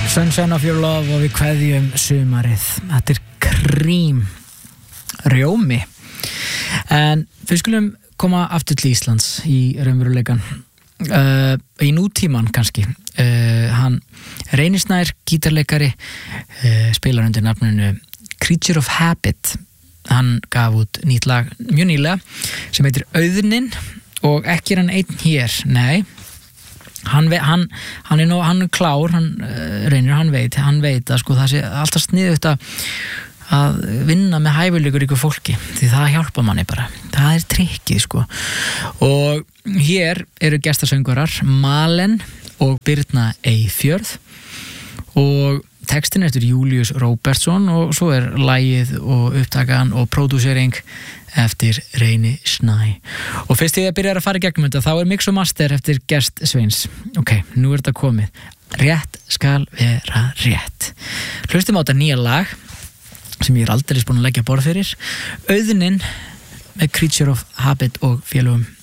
Sunshine of Your Love og við kveðjum sumarið. Þetta Cream, rjómi. En við skulum koma aftur til Íslands í raunveruleikan. Í nútíman kannski. Hann Reynir Snær, gítarleikari, spilar undir nafninu Creature of Habit. Hann gaf út nýtt lag mjög nýlega sem heitir Auðnin og ekki hann einn hér, nei. Hann er klár, Reynir, hann veit að sko það sé alltaf sniðugt að vinna með hæfileikaríku fólki, því það hjálpa manni bara, það trikkið sko. Og hér eru gestasöngvarar Malen og Birna Eyfjörð og textin eftir Júlíus Róbertsson og svo lagið og upptakan og pródúsering eftir Reyni Snæ. Og fyrst ég byrjar að fara í gegnum þetta, þá mix og master eftir Gest Sveins. Ok, nú þetta komið. Rétt skal vera rétt. Hlustum á þetta nýja lag sem ég aldrei búin að leggja borð fyrir. Auðnin með Creature of Habit og félögum.